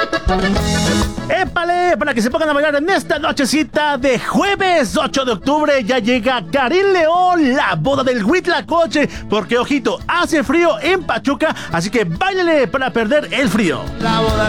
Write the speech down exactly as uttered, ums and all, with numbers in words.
¡Épale! Para que se pongan a bailar en esta nochecita de jueves ocho de octubre, ya llega Karim León, la boda del Huitlacoche, porque ojito, hace frío en Pachuca, así que báilele para perder el frío. La boda